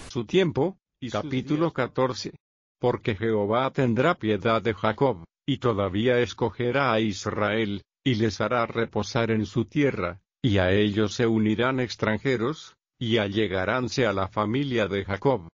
su tiempo. Capítulo 14. Porque Jehová tendrá piedad de Jacob, y todavía escogerá a Israel, y les hará reposar en su tierra, y a ellos se unirán extranjeros, y allegaránse a la familia de Jacob.